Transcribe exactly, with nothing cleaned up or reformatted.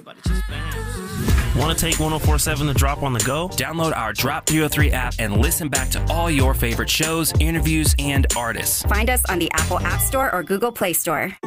Somebody just bounced. Want to take one oh four seven The Drop on the go? Download our Drop three oh three app and listen back to all your favorite shows, interviews, and artists. Find us on the Apple App Store or Google Play Store.